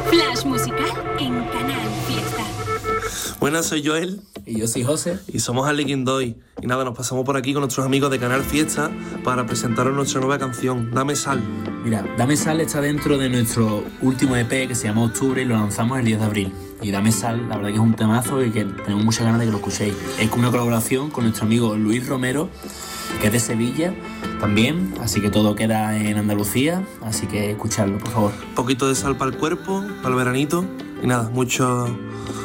Flash musical en Canal Fiesta. Buenas, soy Joel. Y yo soy José. Y somos Alequín Doy. Y nada, nos pasamos por aquí con nuestros amigos de Canal Fiesta para presentaros nuestra nueva canción, Dame Sal. Mira, Dame Sal está dentro de nuestro último EP que se llama Octubre y lo lanzamos el 10 de abril. Y Dame Sal, la verdad que es un temazo y que tenemos muchas ganas de que lo escuchéis. Es una colaboración con nuestro amigo Luis Romero, que es de Sevilla también, así que todo queda en Andalucía, así que escuchadlo, por favor. Un poquito de sal para el cuerpo, para el veranito. Y nada, mucho